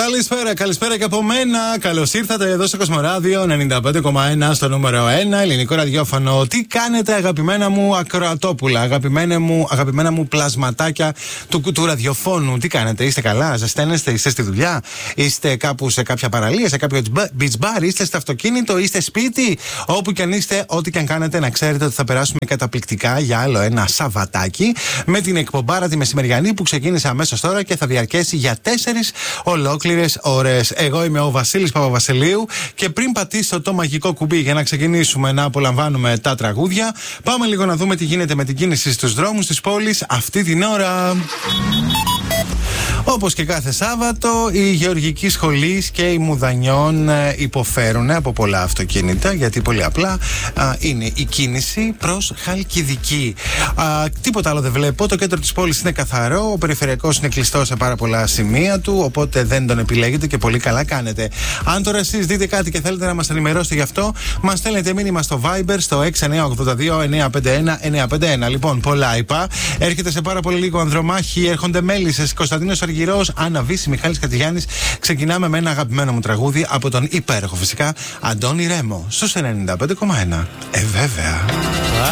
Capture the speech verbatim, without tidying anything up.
Καλησπέρα, καλησπέρα και από μένα. Καλώς ήρθατε εδώ στο Κοσμοράδιο ενενήντα πέντε κόμμα ένα στο νούμερο ένα ελληνικό ραδιόφωνο. Τι κάνετε, αγαπημένα μου ακροατόπουλα, αγαπημένα μου, αγαπημένα μου πλασματάκια του, του ραδιοφώνου. Τι κάνετε, είστε καλά, ζεσταίνεστε, είστε στη δουλειά, είστε κάπου σε κάποια παραλία, σε κάποιο beach bar, είστε στο αυτοκίνητο, είστε σπίτι. Όπου και αν είστε, ό,τι και αν κάνετε, να ξέρετε ότι θα περάσουμε καταπληκτικά για άλλο ένα Σαββατάκι με την εκπομπάρα τη μεσημεριανή που ξεκίνησε αμέσως τώρα και θα διαρκέσει για τέσσερις ολόκληρες ώρες. Εγώ είμαι ο Βασίλης Παπαβασιλείου και πριν πατήσω το μαγικό κουμπί για να ξεκινήσουμε να απολαμβάνουμε τα τραγούδια, πάμε λίγο να δούμε τι γίνεται με την κίνηση στους δρόμους της πόλης αυτή την ώρα. Όπως και κάθε Σάββατο, η Γεωργική Σχολής και η Μουδανιών υποφέρουν από πολλά αυτοκίνητα, γιατί πολύ απλά α, είναι η κίνηση προς Χαλκιδική. Α, τίποτα άλλο δεν βλέπω. Το κέντρο της πόλης είναι καθαρό. Ο περιφερειακός είναι κλειστό σε πάρα πολλά σημεία του, οπότε δεν τον επιλέγετε και πολύ καλά κάνετε. Αν τώρα εσείς δείτε κάτι και θέλετε να μας ενημερώσετε γι' αυτό, μας στέλνετε μήνυμα στο Viber στο έξι εννιά οκτώ δύο εννιά πέντε ένα εννιά πέντε ένα. Λοιπόν, πολλά είπα. Έρχεται σε πάρα πολύ λίγο Ανδρομάχη, έρχονται Μέλισσες, Κωνσταντίνος Αργυρός, Άννα Βύση, Μιχάλης Κατζηγιάννης. Ξεκινάμε με ένα αγαπημένο μου τραγούδι από τον υπέροχο φυσικά Αντώνη Ρέμο στους ενενήντα πέντε κόμμα ένα. Ε, βέβαια.